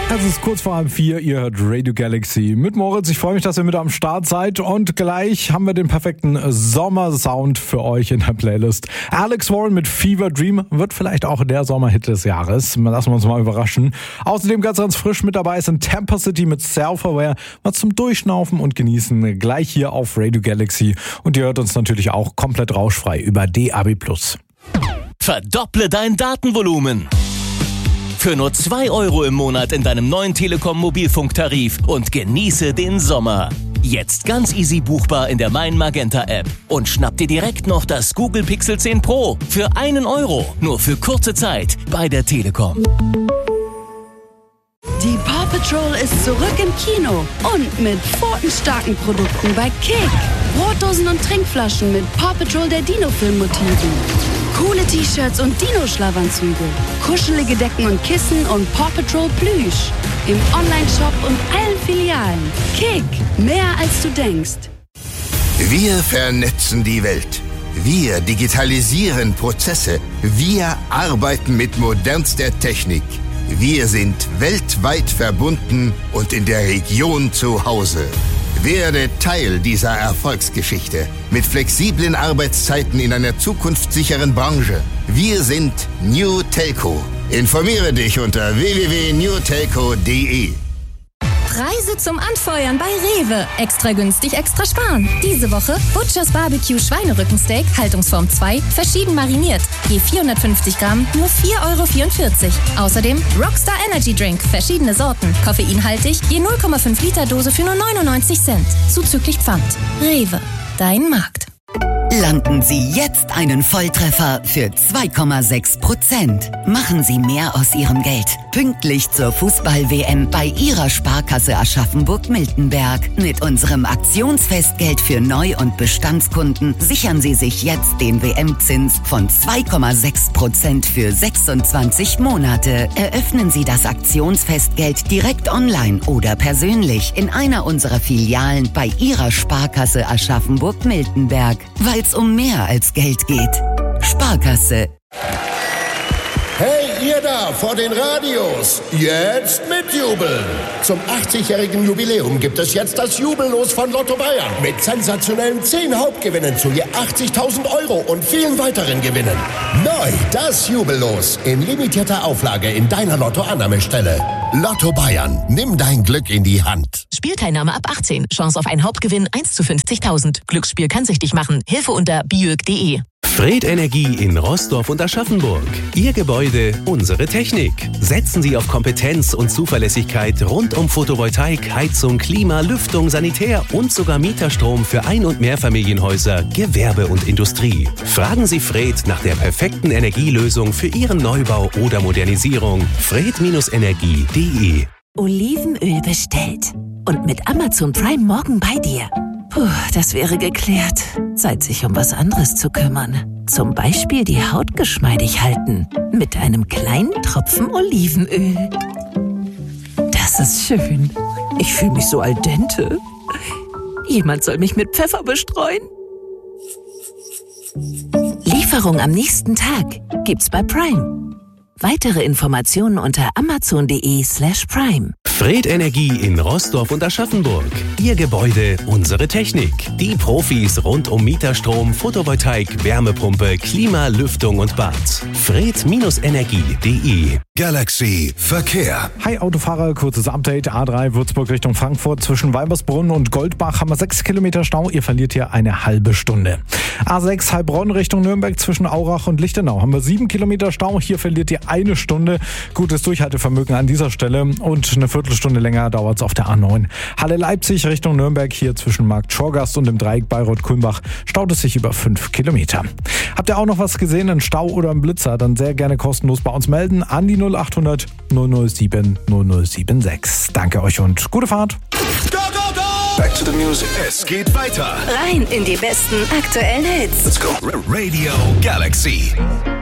Es ist kurz vor 4, ihr hört Radio Galaxy mit Moritz. Ich freue mich, dass ihr mit am Start seid und gleich haben wir den perfekten Sommersound für euch in der Playlist. Alex Warren mit Fever Dream wird vielleicht auch der Sommerhit des Jahres. Lassen wir uns mal überraschen. Außerdem ganz frisch mit dabei sind Tampa City mit Self-Aware. Was zum Durchschnaufen und Genießen gleich hier auf Radio Galaxy. Und ihr hört uns natürlich auch komplett rauschfrei über DAB+. Verdopple dein Datenvolumen. Für nur 2 € im Monat in deinem neuen Telekom-Mobilfunktarif und genieße den Sommer. Jetzt ganz easy buchbar in der Mein Magenta App. Und schnapp dir direkt noch das Google Pixel 10 Pro für 1 €. Nur für kurze Zeit bei der Telekom. Die Paw Patrol ist zurück im Kino und mit pfotenstarken Produkten bei Kick. Brotdosen und Trinkflaschen mit Paw Patrol der Dino-Film-Motiven. Coole T-Shirts und Dino-Schlafanzüge. Kuschelige Decken und Kissen und Paw Patrol Plüsch. Im Onlineshop und allen Filialen. Kick, mehr als du denkst. Wir vernetzen die Welt. Wir digitalisieren Prozesse. Wir arbeiten mit modernster Technik. Wir sind weltweit verbunden und in der Region zu Hause. Werde Teil dieser Erfolgsgeschichte mit flexiblen Arbeitszeiten in einer zukunftssicheren Branche. Wir sind New Telco. Informiere dich unter www.newtelco.de. Preise zum Anfeuern bei Rewe. Extra günstig, extra sparen. Diese Woche Butchers Barbecue Schweinerückensteak, Haltungsform 2, verschieden mariniert. Je 450 Gramm, nur 4,44 €. Außerdem Rockstar Energy Drink, verschiedene Sorten. Koffeinhaltig, je 0,5 Liter Dose für nur 99 Cent. Zuzüglich Pfand. Rewe, dein Markt. Landen Sie jetzt einen Volltreffer für 2,6%. Machen Sie mehr aus Ihrem Geld. Pünktlich zur Fußball-WM bei Ihrer Sparkasse Aschaffenburg-Miltenberg. Mit unserem Aktionsfestgeld für Neu- und Bestandskunden sichern Sie sich jetzt den WM-Zins von 2,6% für 26 Monate. Eröffnen Sie das Aktionsfestgeld direkt online oder persönlich in einer unserer Filialen bei Ihrer Sparkasse Aschaffenburg-Miltenberg. Weil es um mehr als Geld geht. Sparkasse. Hey, ihr da vor den Radios, jetzt mitjubeln! Zum 80-jährigen Jubiläum gibt es jetzt das Jubellos von Lotto Bayern mit sensationellen 10 Hauptgewinnen zu je 80.000 € und vielen weiteren Gewinnen. Neu das Jubellos in limitierter Auflage in deiner Lotto-Annahmestelle. Lotto Bayern, nimm dein Glück in die Hand. Spielteilnahme ab 18. Chance auf einen Hauptgewinn 1 zu 50.000. Glücksspiel kann süchtig machen. Hilfe unter biög.de. Fred Energie in Roßdorf und Aschaffenburg. Ihr Gebäude, unsere Technik. Setzen Sie auf Kompetenz und Zuverlässigkeit rund um Photovoltaik, Heizung, Klima, Lüftung, Sanitär und sogar Mieterstrom für Ein- und Mehrfamilienhäuser, Gewerbe und Industrie. Fragen Sie Fred nach der perfekten Energielösung für Ihren Neubau oder Modernisierung. Fred-Energie.de. Olivenöl bestellt. Und mit Amazon Prime morgen bei dir. Puh, das wäre geklärt. Zeit, sich um was anderes zu kümmern. Zum Beispiel die Haut geschmeidig halten. Mit einem kleinen Tropfen Olivenöl. Das ist schön. Ich fühle mich so al dente. Jemand soll mich mit Pfeffer bestreuen. Lieferung am nächsten Tag gibt's bei Prime. Weitere Informationen unter amazon.de/prime. Fred Energie in Roßdorf und Aschaffenburg. Ihr Gebäude, unsere Technik. Die Profis rund um Mieterstrom, Photovoltaik, Wärmepumpe, Klima, Lüftung und Bad. Fred-Energie.de. Galaxy Verkehr. Hi Autofahrer, kurzes Update. A3 Würzburg Richtung Frankfurt zwischen Weibersbrunn und Goldbach haben wir 6 Kilometer Stau. Ihr verliert hier eine halbe Stunde. A6 Heilbronn Richtung Nürnberg zwischen Aurach und Lichtenau haben wir 7 Kilometer Stau. Hier verliert ihr eine Stunde. Gutes Durchhaltevermögen an dieser Stelle und eine Viertelstunde länger dauert es auf der A9. Halle Leipzig Richtung Nürnberg hier zwischen Markt Schorgast und dem Dreieck Bayreuth-Kulmbach staut es sich über 5 Kilometer. Habt ihr auch noch was gesehen, einen Stau oder einen Blitzer? Dann sehr gerne kostenlos bei uns melden an die 0800 007 0076. Danke euch und gute Fahrt. Go, go, go! Back to the music. Es geht weiter. Rein in die besten aktuellen Hits. Let's go. Radio Galaxy.